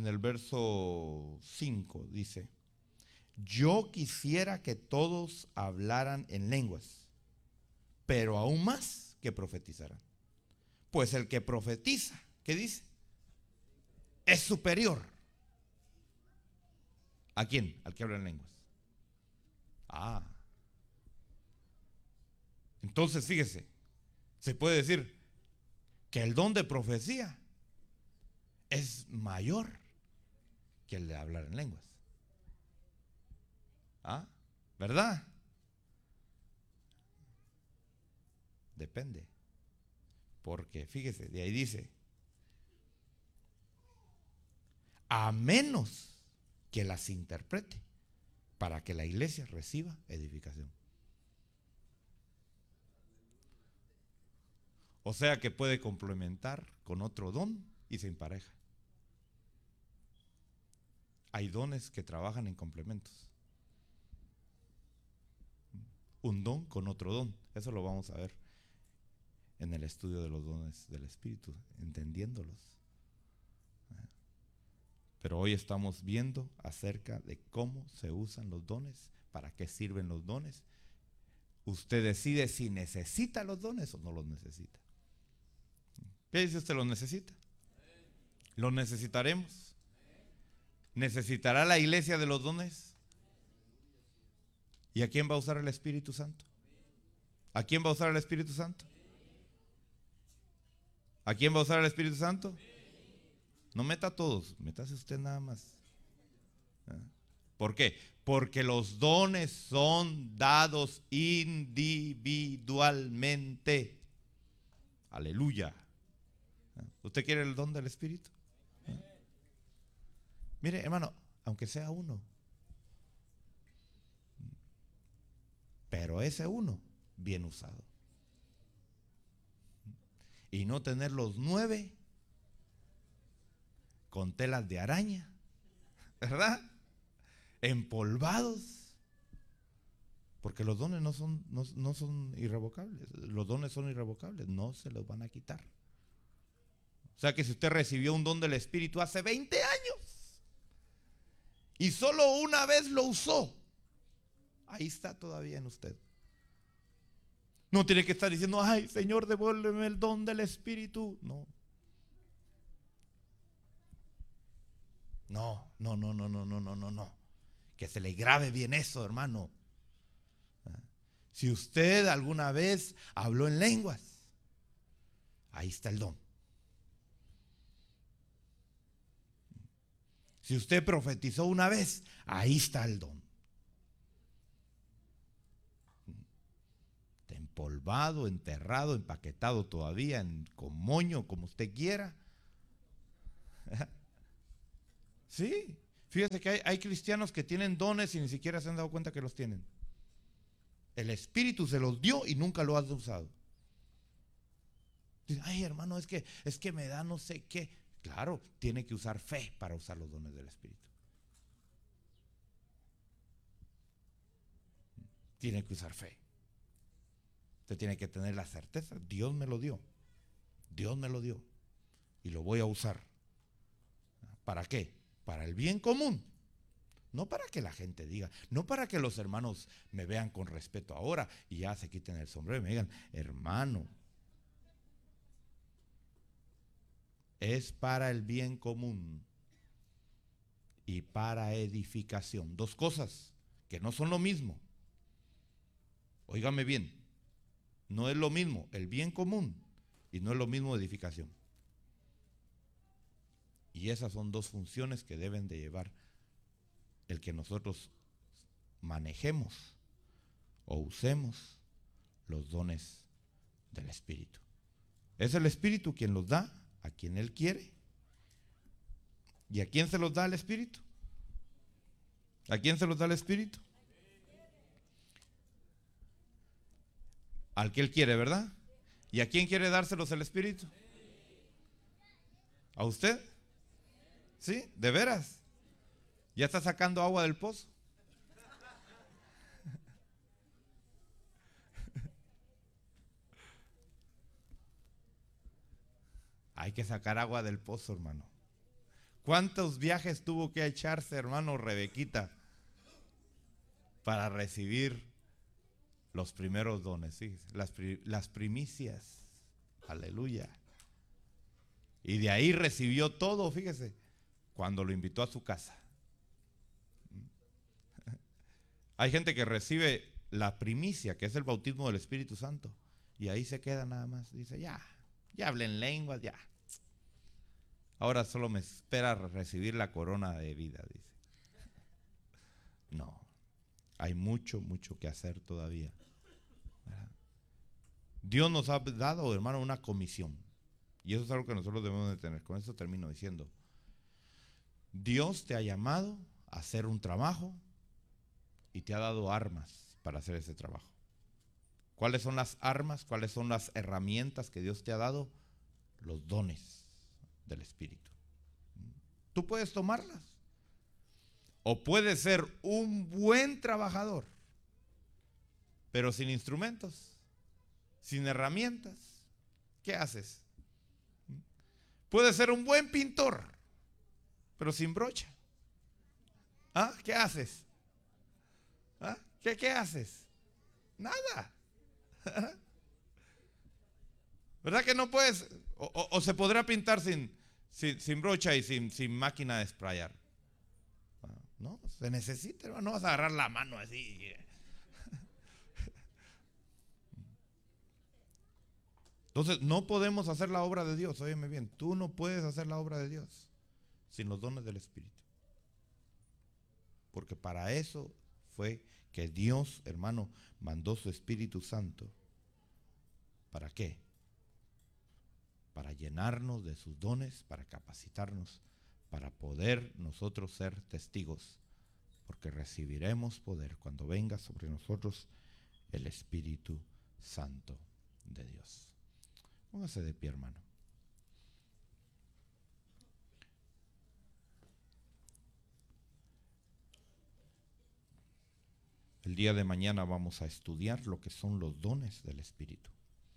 en el verso 5, dice: yo quisiera que todos hablaran en lenguas, pero aún más que profetizaran. Pues el que profetiza, ¿qué dice? Es superior. ¿A quién? Al que habla en lenguas. Entonces fíjese, se puede decir que el don de profecía es mayor que el de hablar en lenguas. ¿Verdad? Depende. Porque fíjese, de ahí dice: a menos que las interprete para que la iglesia reciba edificación. O sea que puede complementar con otro don y se empareja. Hay dones que trabajan en complementos. Un don con otro don. Eso lo vamos a ver en el estudio de los dones del Espíritu, entendiéndolos. Pero hoy estamos viendo acerca de cómo se usan los dones, para qué sirven los dones. Usted decide si necesita los dones o no los necesita. ¿Qué dice usted? ¿Los necesita? ¿Los necesitaremos? ¿Necesitará la iglesia de los dones? ¿Y a quién va a usar el Espíritu Santo? ¿A quién va a usar el Espíritu Santo? ¿A quién va a usar el Espíritu Santo? No meta a todos, métase usted nada más. ¿Por qué? Porque los dones son dados individualmente. Aleluya. ¿Usted quiere el don del Espíritu? Mire, hermano, aunque sea uno, pero ese uno bien usado. Y no tener los 9 con telas de araña, ¿verdad? Empolvados. Porque los dones no son irrevocables. Los dones son irrevocables, no se los van a quitar. O sea que si usted recibió un don del Espíritu hace 20 años y solo una vez lo usó, ahí está todavía en usted. No tiene que estar diciendo: ay, Señor, devuélveme el don del Espíritu. No. Que se le grabe bien eso, hermano. Si usted alguna vez habló en lenguas, ahí está el don. Si usted profetizó una vez, ahí está el don. Empolvado, enterrado, empaquetado todavía con moño, como usted quiera. Sí, fíjese que hay cristianos que tienen dones y ni siquiera se han dado cuenta que los tienen. El Espíritu se los dio y nunca lo has usado. Dice: ay, hermano, es que me da no sé qué. Claro, tiene que usar fe para usar los dones del Espíritu. Tiene que usar fe. Usted tiene que tener la certeza: Dios me lo dio. Dios me lo dio. Y lo voy a usar. ¿Para qué? Para el bien común. No para que la gente diga, no para que los hermanos me vean con respeto ahora y ya se quiten el sombrero y me digan: hermano. Es para el bien común y para edificación. Dos cosas que no son lo mismo. Óigame bien, no es lo mismo el bien común y no es lo mismo edificación. Y esas son dos funciones que deben de llevar el que nosotros manejemos o usemos los dones del Espíritu. Es el Espíritu quien los da a quien Él quiere. ¿Y a quién se los da el Espíritu? ¿A quién se los da el Espíritu? Al que Él quiere, ¿verdad? ¿Y a quién quiere dárselos el Espíritu? ¿A usted? ¿Sí? ¿De veras? ¿Ya está sacando agua del pozo? Hay que sacar agua del pozo, hermano. ¿Cuántos viajes tuvo que echarse, hermano Rebequita, para recibir los primeros dones? ¿Sí? Las primicias. Aleluya. Y de ahí recibió todo, fíjese, cuando lo invitó a su casa. Hay gente que recibe la primicia, que es el bautismo del Espíritu Santo, y ahí se queda nada más. Dice, ya hablen lenguas, ya. Ahora solo me espera recibir la corona de vida, dice. No, hay mucho que hacer todavía. Dios nos ha dado, hermano, una comisión. Y eso es algo que nosotros debemos de tener. Con eso termino diciendo. Dios te ha llamado a hacer un trabajo y te ha dado armas para hacer ese trabajo. ¿Cuáles son las armas? ¿Cuáles son las herramientas que Dios te ha dado? Los dones del Espíritu. Tú puedes tomarlas. O puedes ser un buen trabajador, pero sin instrumentos, sin herramientas. ¿Qué haces? Puedes ser un buen pintor, pero sin brocha. ¿Ah? ¿Qué haces? ¿Ah? ¿Qué haces? Nada. ¿Verdad que no puedes? O se podrá pintar sin brocha y sin máquina de sprayar. No, se necesita, hermano. No vas a agarrar la mano así. Entonces no podemos hacer la obra de Dios. Óyeme bien, tú no puedes hacer la obra de Dios sin los dones del Espíritu. Porque para eso fue que Dios, hermano, mandó su Espíritu Santo. ¿Para qué? Para llenarnos de sus dones, para capacitarnos, para poder nosotros ser testigos, porque recibiremos poder cuando venga sobre nosotros el Espíritu Santo de Dios. Póngase de pie, hermano. El día de mañana vamos a estudiar lo que son los dones del Espíritu.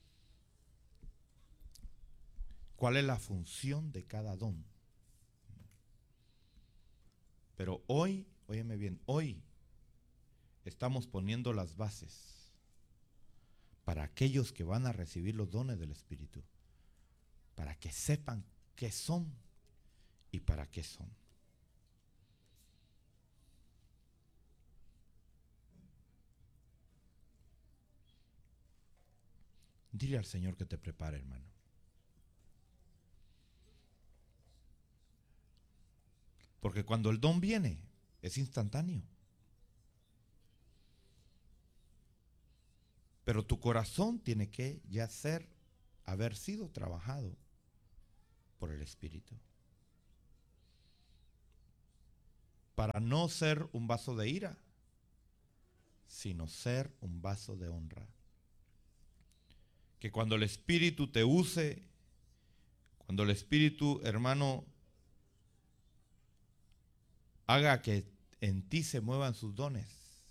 ¿Cuál es la función de cada don? Pero hoy, óyeme bien, hoy estamos poniendo las bases para aquellos que van a recibir los dones del Espíritu, para que sepan qué son y para qué son. Dile al Señor que te prepare, hermano. Porque cuando el don viene, es instantáneo. Pero tu corazón tiene que ya haber sido trabajado por el Espíritu. Para no ser un vaso de ira, sino ser un vaso de honra. Que cuando el Espíritu te use, cuando el Espíritu, hermano, haga que en ti se muevan sus dones,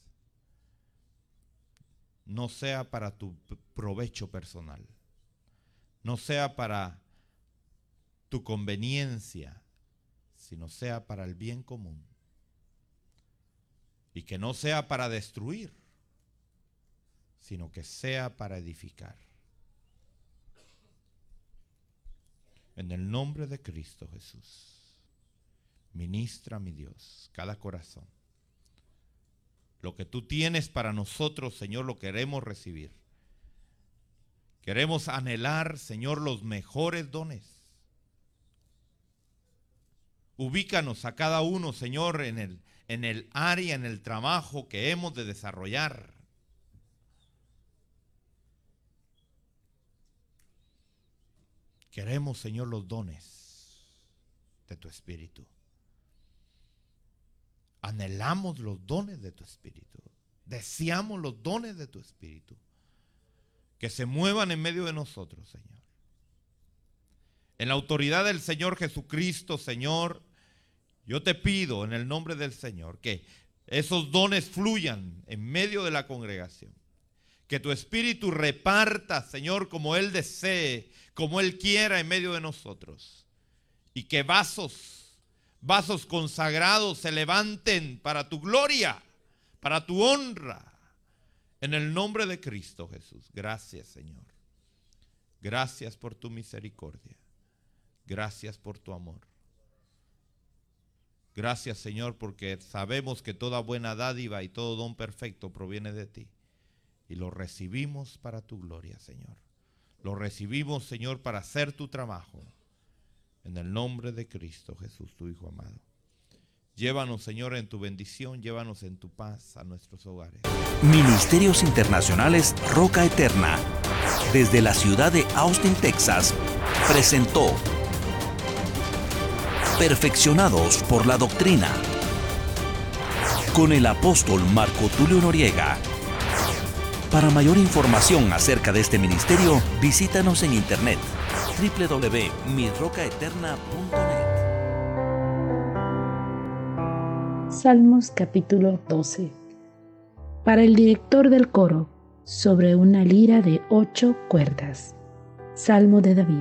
no sea para tu provecho personal, no sea para tu conveniencia, sino sea para el bien común. Y que no sea para destruir, sino que sea para edificar. En el nombre de Cristo Jesús. Ministra, mi Dios, cada corazón. Lo que tú tienes para nosotros, Señor, lo queremos recibir. Queremos anhelar, Señor, los mejores dones. Ubícanos a cada uno, Señor, en el área, en el trabajo que hemos de desarrollar. Queremos, Señor, los dones de tu Espíritu. Anhelamos los dones de tu Espíritu. Deseamos los dones de tu Espíritu. Que se muevan en medio de nosotros, Señor. En la autoridad del Señor Jesucristo, Señor, yo te pido en el nombre del Señor que esos dones fluyan en medio de la congregación. Que tu Espíritu reparta, Señor, como Él desee, como Él quiera en medio de nosotros. Y que vasos vasos consagrados se levanten para tu gloria, para tu honra. En el nombre de Cristo Jesús. Gracias, Señor. Gracias por tu misericordia. Gracias por tu amor. Gracias, Señor, porque sabemos que toda buena dádiva y todo don perfecto proviene de ti. Y lo recibimos para tu gloria, Señor. Lo recibimos, Señor, para hacer tu trabajo. En el nombre de Cristo Jesús, tu Hijo amado. Llévanos, Señor, en tu bendición, llévanos en tu paz a nuestros hogares. Ministerios Internacionales Roca Eterna, desde la ciudad de Austin, Texas, presentó Perfeccionados por la Doctrina, con el apóstol Marco Tulio Noriega. Para mayor información acerca de este ministerio, visítanos en internet www.mirrocaeterna.net. Salmos capítulo 12. Para el director del coro, sobre una lira de 8 cuerdas. Salmo de David.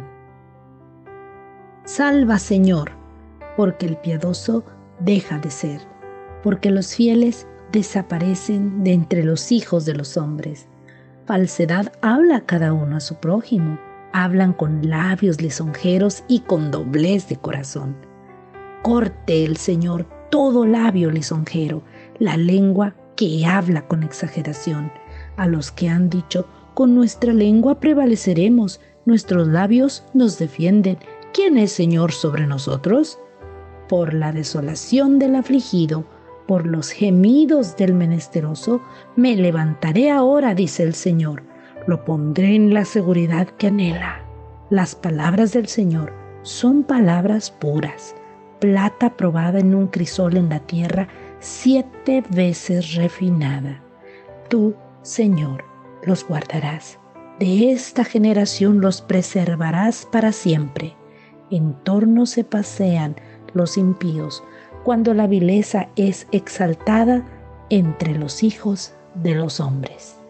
Salva, Señor, porque el piadoso deja de ser, porque los fieles desaparecen de entre los hijos de los hombres. Falsedad habla cada uno a su prójimo, hablan con labios lisonjeros y con doblez de corazón. Corte el Señor todo labio lisonjero, la lengua que habla con exageración. A los que han dicho, con nuestra lengua prevaleceremos, nuestros labios nos defienden. ¿Quién es Señor sobre nosotros? Por la desolación del afligido, por los gemidos del menesteroso, me levantaré ahora, dice el Señor. Lo pondré en la seguridad que anhela. Las palabras del Señor son palabras puras, plata probada en un crisol en la tierra, 7 veces refinada. Tú, Señor, los guardarás. De esta generación los preservarás para siempre. En torno se pasean los impíos, cuando la vileza es exaltada entre los hijos de los hombres.